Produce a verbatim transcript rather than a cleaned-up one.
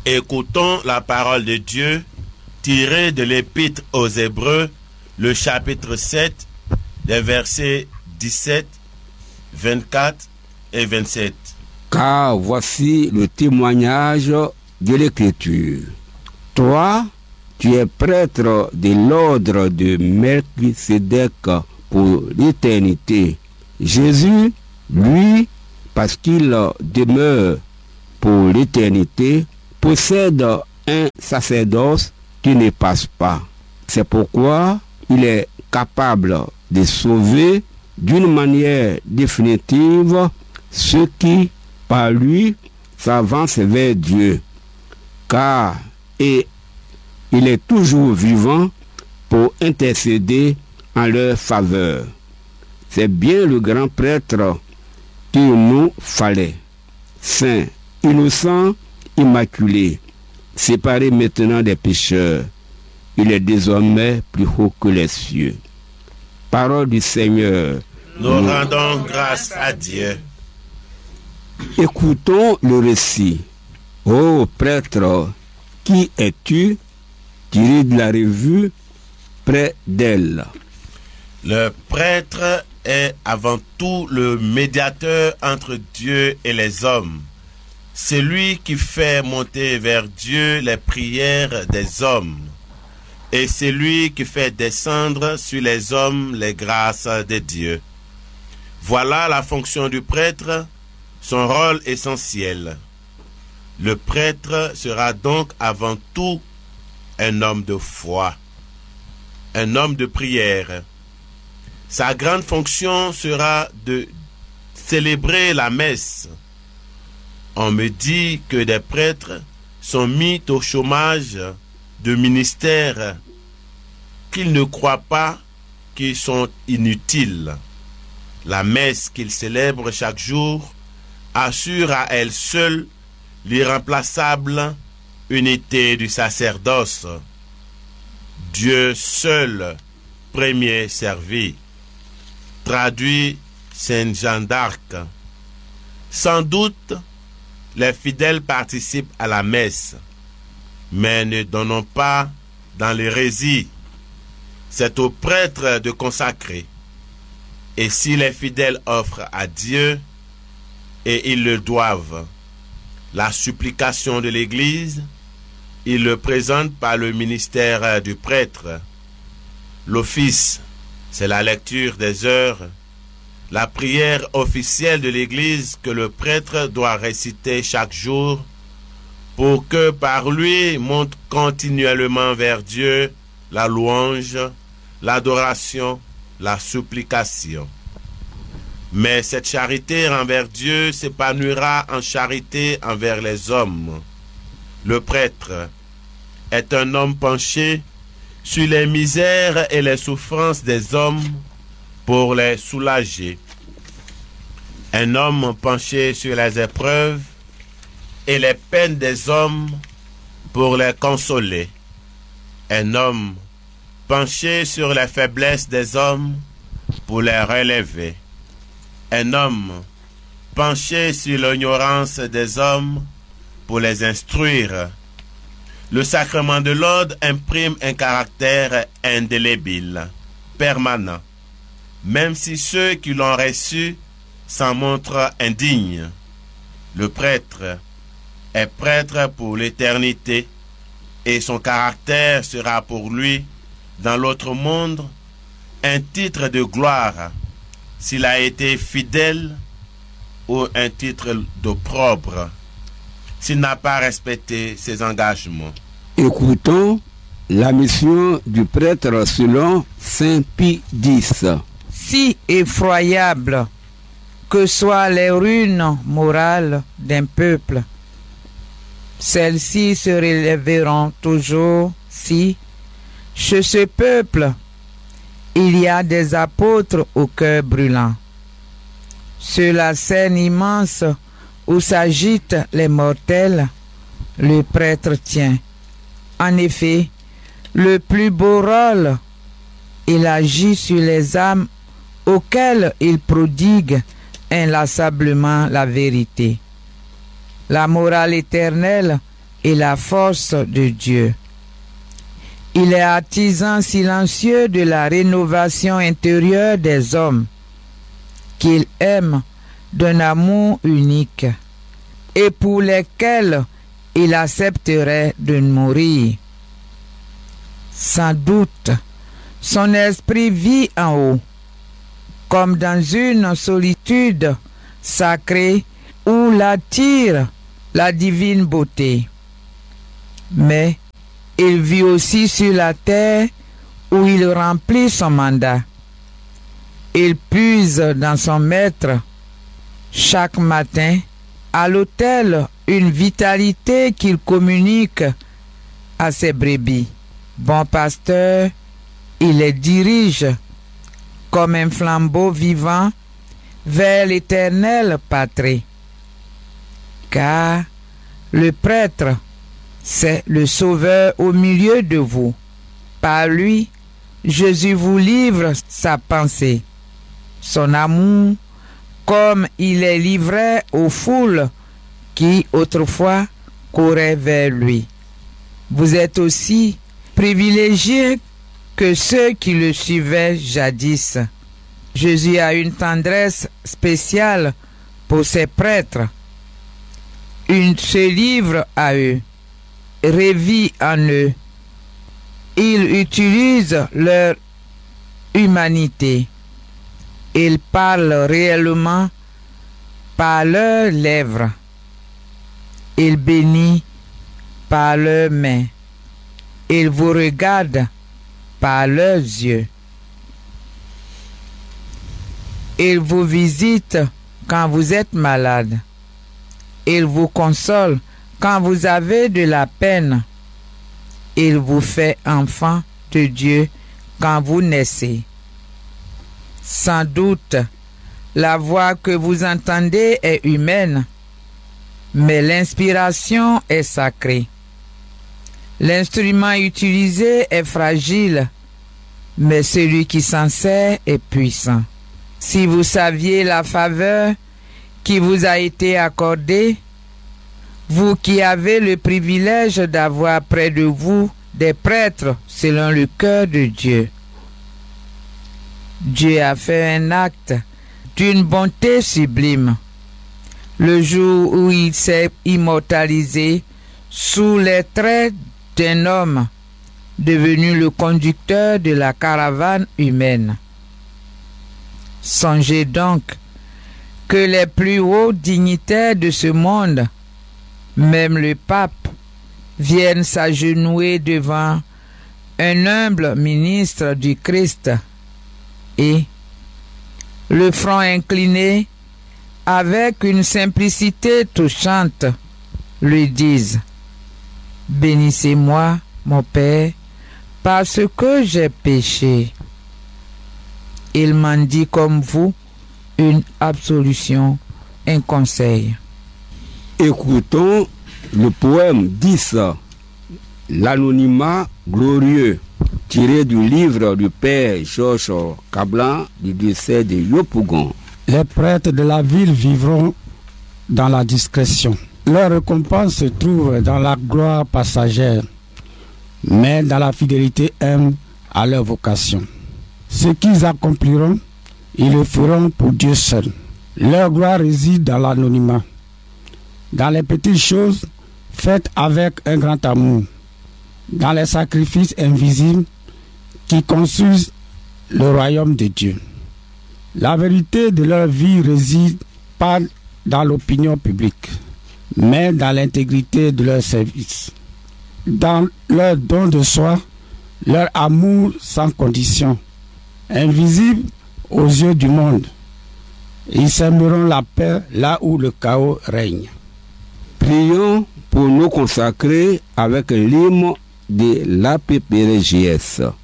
Écoutons la parole de Dieu tirée de l'Épître aux Hébreux, le chapitre sept, les versets dix-sept, vingt-quatre et vingt-sept. Car voici le témoignage de l'Écriture. Toi, tu es prêtre de l'ordre de Melchisédek pour l'éternité. Jésus, lui, parce qu'il demeure pour l'éternité, possède un sacerdoce qui ne passe pas. C'est pourquoi il est capable de sauver d'une manière définitive ceux qui, par lui, s'avancent vers Dieu. Car et il est toujours vivant pour intercéder en leur faveur. C'est bien le grand prêtre qu'il nous fallait, saint, innocent, immaculé, séparé maintenant des pécheurs. Il est désormais plus haut que les cieux. Parole du Seigneur. Nous, nous rendons grâce à Dieu. Écoutons le récit. Ô prêtre, qui es-tu? Tiré de la revue Près d'elle. Le prêtre est avant tout le médiateur entre Dieu et les hommes. C'est lui qui fait monter vers Dieu les prières des hommes. Et c'est lui qui fait descendre sur les hommes les grâces de Dieu. Voilà la fonction du prêtre, son rôle essentiel. Le prêtre sera donc avant tout un homme de foi, un homme de prière. Sa grande fonction sera de célébrer la messe. On me dit que des prêtres sont mis au chômage de ministère, qu'ils ne croient pas qu'ils sont inutiles. La messe qu'ils célèbrent chaque jour assure à elle seule l'irremplaçable unité du sacerdoce. Dieu seul premier servi. Traduit Saint Jean d'Arc. Sans doute, les fidèles participent à la messe, mais ne donnons pas dans l'hérésie. C'est au prêtre de consacrer. Et si les fidèles offrent à Dieu, et ils le doivent, la supplication de l'Église, ils le présentent par le ministère du prêtre. L'office, c'est la lecture des heures, la prière officielle de l'Église que le prêtre doit réciter chaque jour pour que par lui monte continuellement vers Dieu la louange, l'adoration, la supplication. Mais cette charité envers Dieu s'épanouira en charité envers les hommes. Le prêtre est un homme penché sur les misères et les souffrances des hommes pour les soulager. Un homme penché sur les épreuves et les peines des hommes pour les consoler. Un homme penché sur les faiblesses des hommes pour les relever. Un homme penché sur l'ignorance des hommes pour les instruire. Le sacrement de l'ordre imprime un caractère indélébile, permanent, même si ceux qui l'ont reçu s'en montrent indignes. Le prêtre est prêtre pour l'éternité et son caractère sera pour lui, dans l'autre monde, un titre de gloire s'il a été fidèle ou un titre d'opprobre s'il n'a pas respecté ses engagements. Écoutons la mission du prêtre selon Saint Pie X. Si effroyable que soient les ruines morales d'un peuple, celles-ci se relèveront toujours si, chez ce peuple, il y a des apôtres au cœur brûlant. Sur la scène immense où s'agitent les mortels, le prêtre tient. En effet, le plus beau rôle, il agit sur les âmes auxquelles il prodigue inlassablement la vérité. La morale éternelle et la force de Dieu. Il est artisan silencieux de la rénovation intérieure des hommes, qu'il aime d'un amour unique, et pour lesquels il accepterait de mourir. Sans doute, son esprit vit en haut, comme dans une solitude sacrée où l'attire la divine beauté. Mais il vit aussi sur la terre où il remplit son mandat. Il puise dans son maître chaque matin à l'autel une vitalité qu'il communique à ses brebis. Bon pasteur, il les dirige comme un flambeau vivant vers l'éternelle patrie. Car le prêtre, c'est le Sauveur au milieu de vous. Par lui, Jésus vous livre sa pensée, son amour, comme il est livré aux foules qui autrefois couraient vers lui. Vous êtes aussi privilégiés que ceux qui le suivaient jadis. Jésus a une tendresse spéciale pour ses prêtres. Il se livre à eux, revit en eux. Il utilise leur humanité. Il parle réellement par leurs lèvres. Il bénit par leurs mains. Il vous regarde par leurs yeux. Il vous visite quand vous êtes malade. Il vous console quand vous avez de la peine. Il vous fait enfant de Dieu quand vous naissez. Sans doute, la voix que vous entendez est humaine, mais l'inspiration est sacrée. L'instrument utilisé est fragile, mais celui qui s'en sert est puissant. Si vous saviez la faveur qui vous a été accordée, vous qui avez le privilège d'avoir près de vous des prêtres selon le cœur de Dieu. Dieu a fait un acte d'une bonté sublime. Le jour où il s'est immortalisé sous les traits d'un homme devenu le conducteur de la caravane humaine. Songez donc que les plus hauts dignitaires de ce monde, même le pape, viennent s'agenouiller devant un humble ministre du Christ et, le front incliné, avec une simplicité touchante, lui disent: bénissez-moi, mon Père, parce que j'ai péché. Il m'en dit comme vous une absolution, un conseil. Écoutons le poème dix, L'anonymat glorieux, tiré du livre du père Georges Cablan du diocèse de Yopougon. Les prêtres de la ville vivront dans la discrétion. Leur récompense se trouve dans la gloire passagère, mais dans la fidélité même à leur vocation. Ce qu'ils accompliront, ils le feront pour Dieu seul. Leur gloire réside dans l'anonymat, dans les petites choses faites avec un grand amour, dans les sacrifices invisibles qui construisent le royaume de Dieu. La vérité de leur vie réside pas dans l'opinion publique, mais dans l'intégrité de leur service, dans leur don de soi, leur amour sans condition, invisible aux yeux du monde. Ils sèmeront la paix là où le chaos règne. Prions pour nous consacrer avec l'hymne de l'A P P R J S.